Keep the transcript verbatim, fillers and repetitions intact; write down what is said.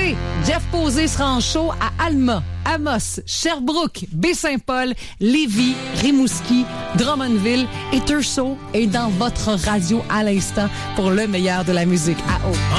Posé. Jeff Posé sera en show à Alma, Amos, Sherbrooke, Baie-Saint-Paul, Lévis, Rimouski, Drummondville et Thurso est dans votre radio à l'instant pour le meilleur de la musique à eau.